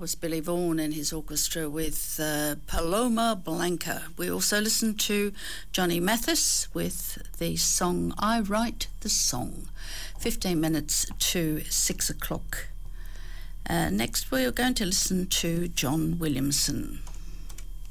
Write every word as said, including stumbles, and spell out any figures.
was Billy Vaughan and his orchestra with uh, Paloma Blanca. We also listened to Johnny Mathis with the song I Write the Song. fifteen minutes to six o'clock. Uh, next we're going to listen to John Williamson.